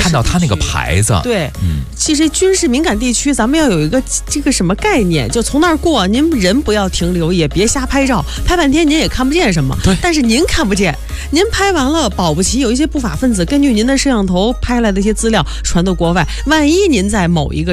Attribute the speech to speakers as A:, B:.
A: 看到他那个牌子。
B: 对，其实军事敏感地区，咱们要有一个这个什么概念，就从那儿过，您人不要停留，也别瞎拍照，拍半天您也看不见什么。
A: 对，
B: 但是您看不见，您拍完了，保不齐有一些不法分子根据您的摄像头拍来的一些资料传到国外，万一您在某一个